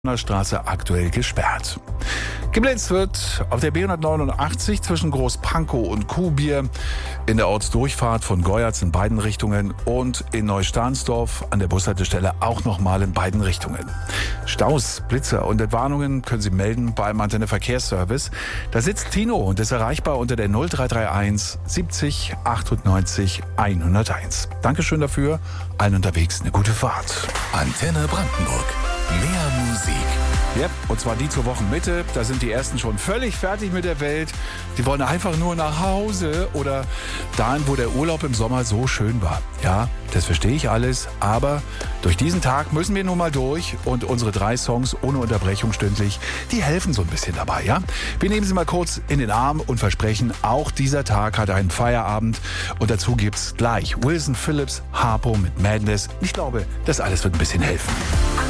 Straße aktuell gesperrt. Geblitzt wird auf der B189 zwischen Großpankow und Kuhbier, in der Ortsdurchfahrt von Goyatz in beiden Richtungen und in Neustahnsdorf an der Bushaltestelle auch nochmal in beiden Richtungen. Staus, Blitzer und Entwarnungen können Sie melden beim Antenne Verkehrsservice. Da sitzt Tino und ist erreichbar unter der 0331 70 98 101. Dankeschön dafür, allen unterwegs eine gute Fahrt. Antenne Brandenburg. Mehr Musik. Ja, und zwar die zur Wochenmitte. Da sind die Ersten schon völlig fertig mit der Welt. Die wollen einfach nur nach Hause oder dahin, wo der Urlaub im Sommer so schön war. Ja, das verstehe ich alles. Aber durch diesen Tag müssen wir nun mal durch. Und unsere 3 Songs ohne Unterbrechung stündlich, die helfen so ein bisschen dabei. Ja, wir nehmen sie mal kurz in den Arm und versprechen, auch dieser Tag hat einen Feierabend. Und dazu gibt's gleich Wilson Phillips, Harpo mit Madness. Ich glaube, das alles wird ein bisschen helfen.